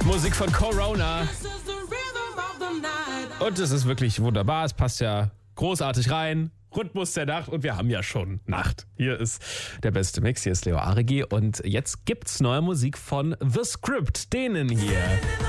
Musik von Corona. Und es ist wirklich wunderbar. Es passt ja großartig rein. Rhythmus der Nacht und wir haben ja schon Nacht. Hier ist der beste Mix. Hier ist Leo Aregi und jetzt gibt's neue Musik von The Script, denen hier.